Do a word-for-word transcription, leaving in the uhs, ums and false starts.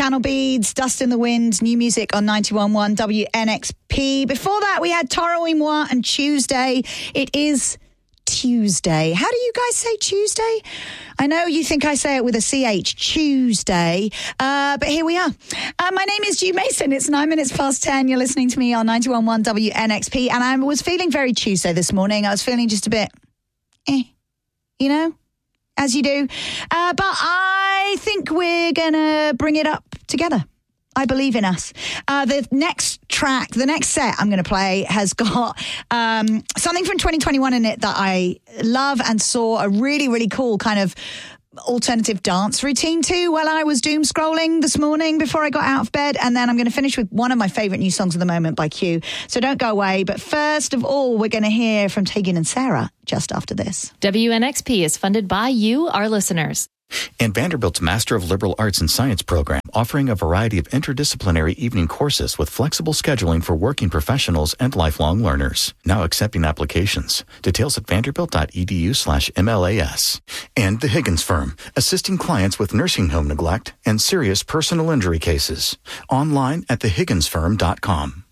Channel Beads, Dust in the Wind, new music on ninety-one point one W N X P. Before that, we had Toro y Moi and Tuesday. It is Tuesday. How do you guys say Tuesday? I know you think I say it with a C H, Tuesday, uh, but here we are. Uh, my name is Ju Mason. It's nine minutes past ten. You're listening to me on ninety-one point one W N X P, and I was feeling very Tuesday this morning. I was feeling just a bit, eh, you know, as you do. Uh, but I think we're going to bring it up together. I believe in us. Uh, the next track, the next set I'm going to play has got um, something from twenty twenty-one in it that I love and saw a really, really cool kind of alternative dance routine to while I was doom scrolling this morning before I got out of bed. And then I'm going to finish with one of my favourite new songs of the moment by Q. So don't go away. But first of all, we're going to hear from Tegan and Sarah just after this. W N X P is funded by you, our listeners. And Vanderbilt's Master of Liberal Arts and Science program, offering a variety of interdisciplinary evening courses with flexible scheduling for working professionals and lifelong learners. Now accepting applications. Details at vanderbilt.edu slash MLAS. And The Higgins Firm, assisting clients with nursing home neglect and serious personal injury cases. Online at the higgins firm dot com.